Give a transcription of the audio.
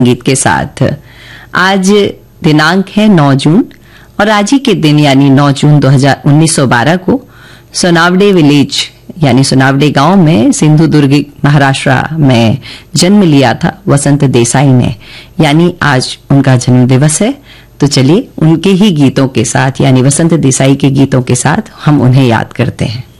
गीत के साथ। आज दिनांक है 9 जून और आज ही के दिन यानी 9 जून 1912 को सोनावडे विलेज यानी सोनावडे गांव में सिंधुदुर्ग महाराष्ट्र में जन्म लिया था वसंत देसाई ने, यानी आज उनका जन्म दिवस है। तो चलिए उनके ही गीतों के साथ यानी वसंत देसाई के गीतों के साथ हम उन्हें याद करते हैं।